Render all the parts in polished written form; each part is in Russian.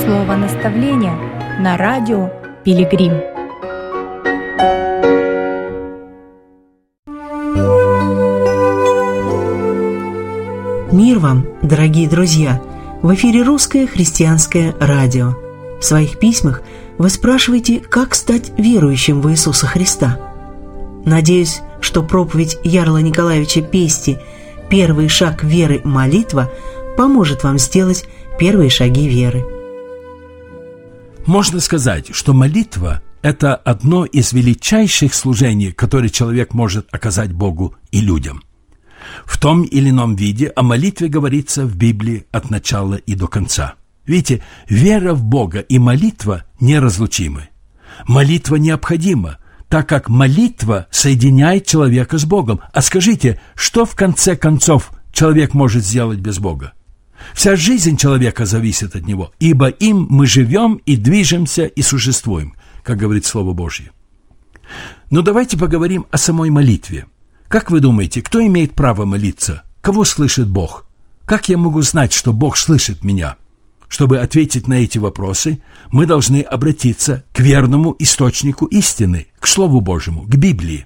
Слово наставления на радио Пилигрим. Мир вам, дорогие друзья! В эфире Русское христианское радио. В своих письмах вы спрашиваете, как стать верующим в Иисуса Христа. Надеюсь, что проповедь Ярла Николаевича Пести «Первый шаг веры – молитва» поможет вам сделать первые шаги веры. Можно сказать, что молитва – это одно из величайших служений, которое человек может оказать Богу и людям. В том или ином виде о молитве говорится в Библии от начала и до конца. Видите, вера в Бога и молитва неразлучимы. Молитва необходима, так как молитва соединяет человека с Богом. А скажите, что в конце концов человек может сделать без Бога? Вся жизнь человека зависит от Него, ибо им мы живем и движемся и существуем, как говорит Слово Божье. Но давайте поговорим о самой молитве. Как вы думаете, кто имеет право молиться? Кого слышит Бог? Как я могу знать, что Бог слышит меня? Чтобы ответить на эти вопросы, мы должны обратиться к верному источнику истины, к Слову Божьему, к Библии.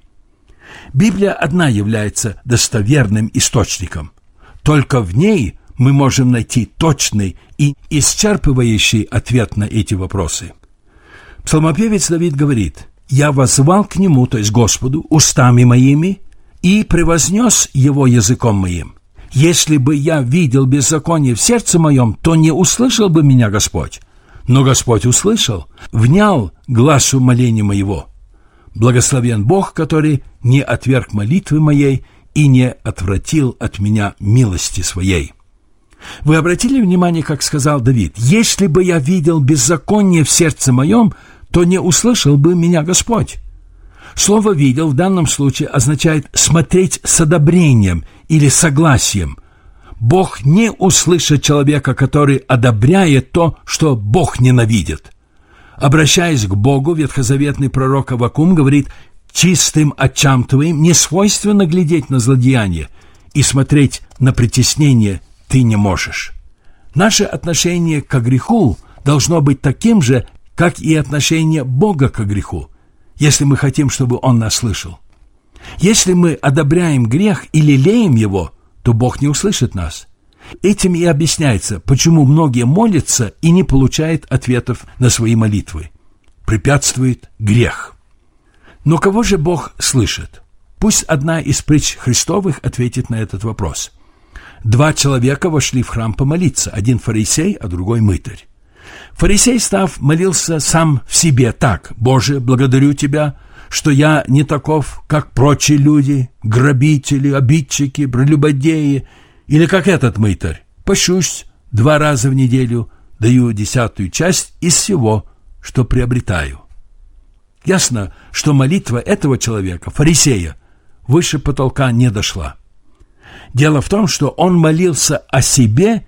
Библия одна является достоверным источником. Только в ней мы можем найти точный и исчерпывающий ответ на эти вопросы. Псалмопевец Давид говорит: «Я воззвал к Нему, то есть Господу, устами моими, и превознес Его языком моим. Если бы я видел беззаконие в сердце моем, то не услышал бы меня Господь. Но Господь услышал, внял гласу моления моего. Благословен Бог, который не отверг молитвы моей и не отвратил от меня милости своей». Вы обратили внимание, как сказал Давид: «Если бы я видел беззаконие в сердце моем, то не услышал бы меня Господь». Слово «видел» в данном случае означает смотреть с одобрением или согласием. Бог не услышит человека, который одобряет то, что Бог ненавидит. Обращаясь к Богу, ветхозаветный пророк Аввакум говорит: «Чистым очам твоим не свойственно глядеть на злодеяние, и смотреть на притеснение ты не можешь». Наше отношение к греху должно быть таким же, как и отношение Бога к греху, если мы хотим, чтобы Он нас слышал. Если мы одобряем грех и лелеем его, то Бог не услышит нас. Этим и объясняется, почему многие молятся и не получают ответов на свои молитвы. Препятствует грех. Но кого же Бог слышит? Пусть одна из притч Христовых ответит на этот вопрос. 2 человека вошли в храм помолиться, один фарисей, а другой мытарь. Фарисей, став, молился сам в себе так: «Боже, благодарю Тебя, что я не таков, как прочие люди, грабители, обидчики, прелюбодеи, или как этот мытарь. Пощусь 2 раза в неделю, даю 10-ую часть из всего, что приобретаю». Ясно, что молитва этого человека, фарисея, выше потолка не дошла. Дело в том, что он молился о себе,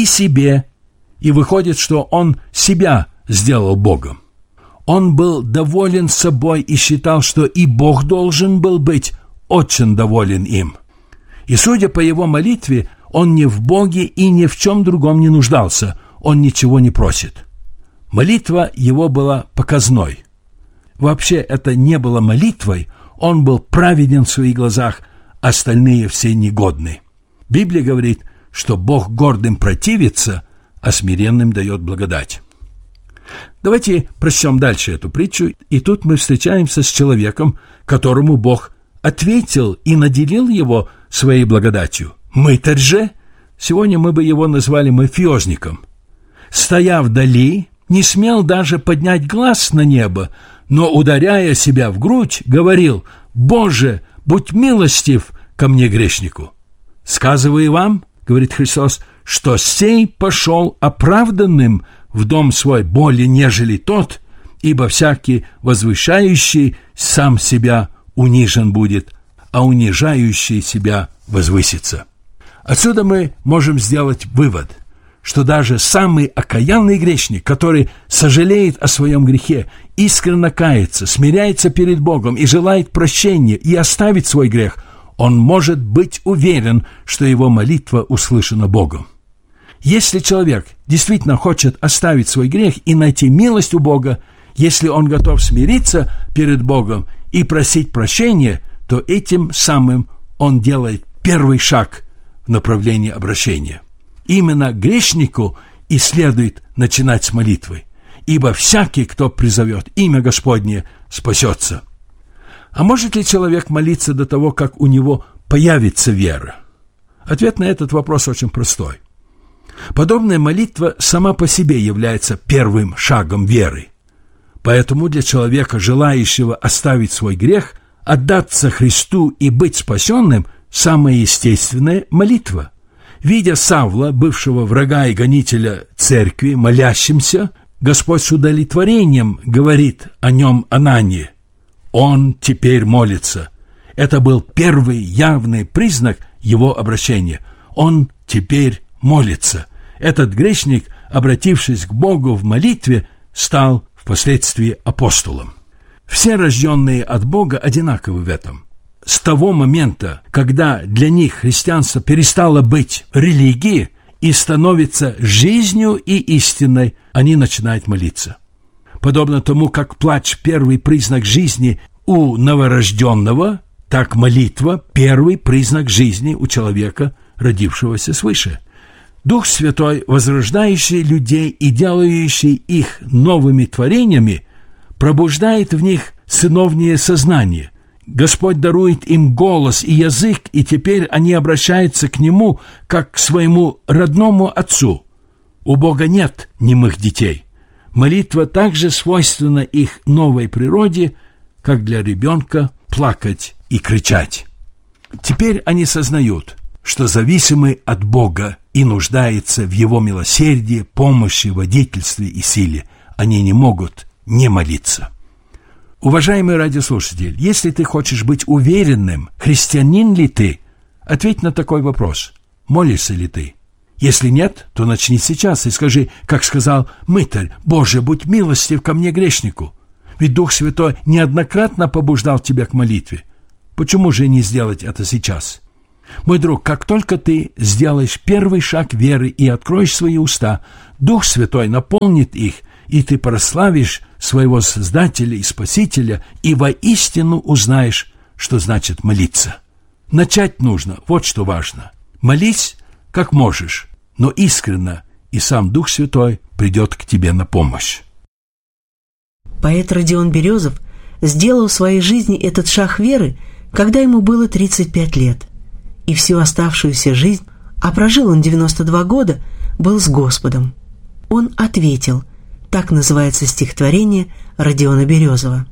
и выходит, что он себя сделал Богом. Он был доволен собой и считал, что и Бог должен был быть очень доволен им. И, судя по его молитве, он ни в Боге и ни в чем другом не нуждался, он ничего не просит. Молитва его была показной. Вообще это не было молитвой, он был праведен в своих глазах, остальные все негодны. Библия говорит, что Бог гордым противится, а смиренным дает благодать. Давайте прочтем дальше эту притчу, и тут мы встречаемся с человеком, которому Бог ответил и наделил его своей благодатью. Мытарь же, сегодня мы бы его назвали мафиозником, стоя вдали, не смел даже поднять глаз на небо, но, ударяя себя в грудь, говорил: «Боже, будь милостив ко мне, грешнику». «Сказываю вам, — говорит Христос, — что сей пошел оправданным в дом свой более, нежели тот, ибо всякий возвышающий сам себя унижен будет, а унижающий себя возвысится». Отсюда мы можем сделать вывод, что даже самый окаянный грешник, который сожалеет о своем грехе, искренне кается, смиряется перед Богом и желает прощения и оставить свой грех, он может быть уверен, что его молитва услышана Богом. Если человек действительно хочет оставить свой грех и найти милость у Бога, если он готов смириться перед Богом и просить прощения, то этим самым он делает первый шаг в направлении обращения. Именно грешнику и следует начинать с молитвы, ибо всякий, кто призовет имя Господне, спасется. А может ли человек молиться до того, как у него появится вера? Ответ на этот вопрос очень простой. Подобная молитва сама по себе является первым шагом веры. Поэтому для человека, желающего оставить свой грех, отдаться Христу и быть спасенным, самая естественная молитва. Видя Савла, бывшего врага и гонителя церкви, молящимся, Господь с удовлетворением говорит о нем Анании. Он теперь молится. Это был первый явный признак его обращения. Он теперь молится. Этот грешник, обратившись к Богу в молитве, стал впоследствии апостолом. Все рожденные от Бога одинаковы в этом. С того момента, когда для них христианство перестало быть религией и становится жизнью и истиной, они начинают молиться. Подобно тому, как плач – первый признак жизни у новорожденного, так молитва – первый признак жизни у человека, родившегося свыше. Дух Святой, возрождающий людей и делающий их новыми творениями, пробуждает в них сыновнее сознание. Господь дарует им голос и язык, и теперь они обращаются к Нему, как к своему родному Отцу. У Бога нет немых детей. Молитва также свойственна их новой природе, как для ребенка плакать и кричать. Теперь они сознают, что зависимы от Бога и нуждаются в Его милосердии, помощи, водительстве и силе. Они не могут не молиться. Уважаемый радиослушатель, если ты хочешь быть уверенным, христианин ли ты, ответь на такой вопрос. Молишься ли ты? Если нет, то начни сейчас и скажи, как сказал мытарь: «Боже, будь милостив ко мне, грешнику». Ведь Дух Святой неоднократно побуждал тебя к молитве. Почему же не сделать это сейчас? Мой друг, как только ты сделаешь первый шаг веры и откроешь свои уста, Дух Святой наполнит их, и ты прославишь своего Создателя и Спасителя, и воистину узнаешь, что значит молиться. Начать нужно, вот что важно. Молись, как можешь, но искренно, и сам Дух Святой придет к тебе на помощь. Поэт Родион Березов сделал в своей жизни этот шаг веры, когда ему было 35 лет. И всю оставшуюся жизнь, а прожил он 92 года, был с Господом. Он ответил. Так называется стихотворение Родиона Березова.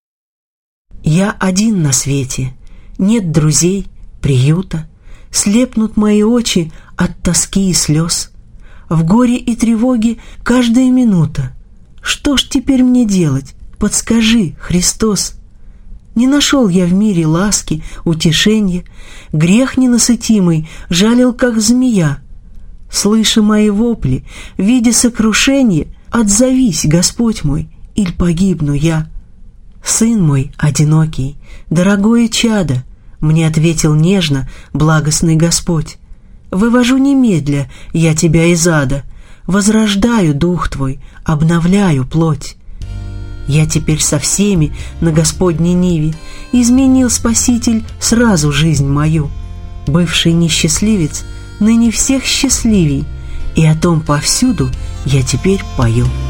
«Я один на свете, нет друзей, приюта, слепнут мои очи от тоски и слез. В горе и тревоге каждая минута. Что ж теперь мне делать? Подскажи, Христос. Не нашел я в мире ласки, утешенья, грех ненасытимый жалил, как змея. Слыша мои вопли, видя сокрушение, отзовись, Господь мой, иль погибну я. Сын мой одинокий, дорогое чадо, мне ответил нежно благостный Господь. Вывожу немедля я тебя из ада, возрождаю дух твой, обновляю плоть. Я теперь со всеми на Господней ниве, изменил Спаситель сразу жизнь мою. Бывший несчастливец ныне всех счастливей, и о том повсюду я теперь пою.